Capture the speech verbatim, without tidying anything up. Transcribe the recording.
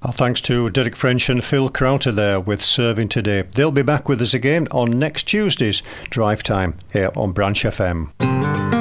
Our thanks to Derek French and Phil Crowter there with Serving Today. They'll be back with us again on next Tuesday's Drive Time here on Branch F M.